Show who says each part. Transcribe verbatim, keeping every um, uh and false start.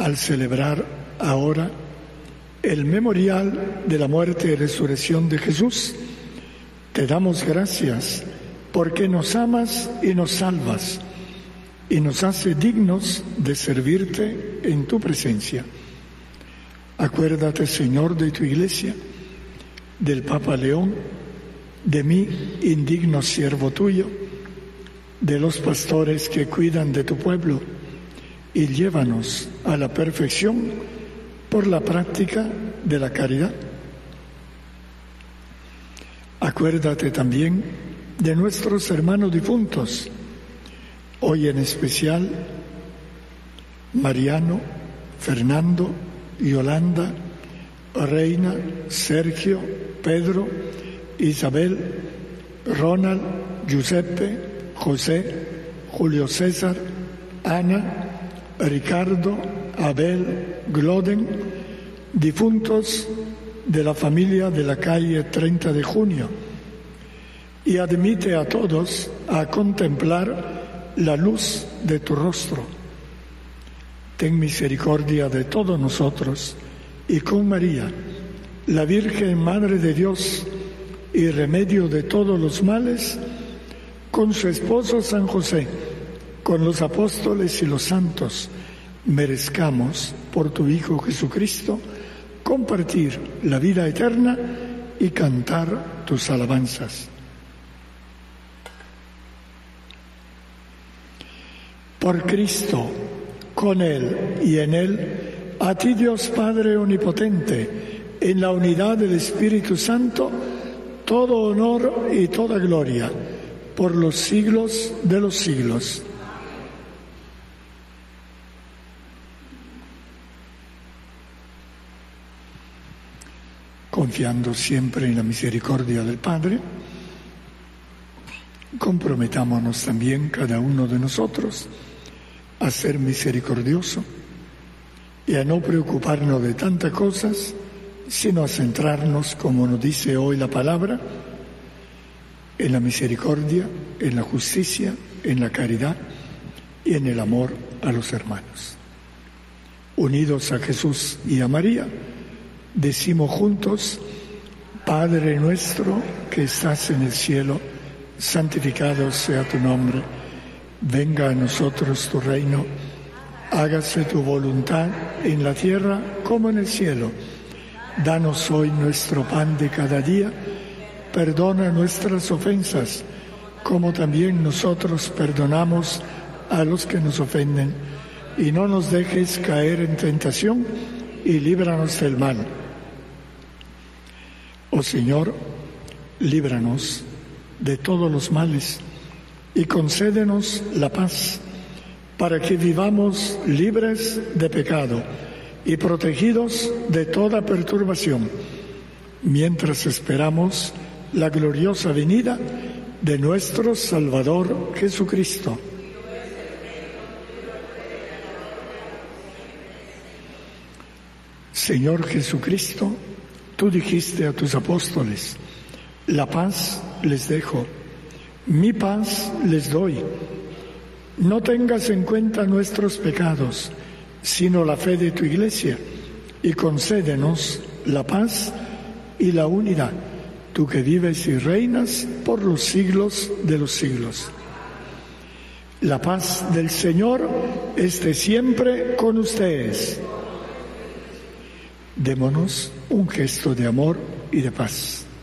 Speaker 1: al celebrar ahora el memorial de la muerte y resurrección de Jesús, te damos gracias porque nos amas y nos salvas y nos hace dignos de servirte en tu presencia. Acuérdate, Señor, de tu Iglesia, del Papa León, de mí, indigno siervo tuyo, de los pastores que cuidan de tu pueblo, y llévanos a la perfección por la práctica de la caridad. Acuérdate también de nuestros hermanos difuntos, hoy en especial Mariano, Fernando, Yolanda, Reina, Sergio, Pedro, Isabel, Ronald, Giuseppe, José, Julio César, Ana, Ricardo, Abel, Gloden, difuntos de la familia de la calle treinta de junio, y admite a todos a contemplar la luz de tu rostro. Ten misericordia de todos nosotros y con María, la Virgen Madre de Dios y remedio de todos los males, con su esposo San José, con los apóstoles y los santos, merezcamos por tu Hijo Jesucristo compartir la vida eterna y cantar tus alabanzas. Por Cristo, con Él y en Él, a ti Dios Padre Omnipotente, en la unidad del Espíritu Santo, todo honor y toda gloria, por los siglos de los siglos. Confiando siempre en la misericordia del Padre, comprometámonos también cada uno de nosotros a ser misericordioso y a no preocuparnos de tantas cosas, sino a centrarnos, como nos dice hoy la palabra, en la misericordia, en la justicia, en la caridad y en el amor a los hermanos. Unidos a Jesús y a María, decimos juntos: Padre nuestro que estás en el cielo, santificado sea tu nombre. Venga a nosotros tu reino. Hágase tu voluntad en la tierra como en el cielo. Danos hoy nuestro pan de cada día. Perdona nuestras ofensas, como también nosotros perdonamos a los que nos ofenden. Y no nos dejes caer en tentación, y líbranos del mal. Oh Señor, líbranos de todos los males y concédenos la paz, para que vivamos libres de pecado y protegidos de toda perturbación, mientras esperamos la gloriosa venida de nuestro Salvador Jesucristo. Señor Jesucristo, tú dijiste a tus apóstoles: la paz les dejo, mi paz les doy. No tengas en cuenta nuestros pecados, sino la fe de tu Iglesia, y concédenos la paz y la unidad, tú que vives y reinas por los siglos de los siglos. La paz del Señor esté siempre con ustedes. Démonos un gesto de amor y de paz.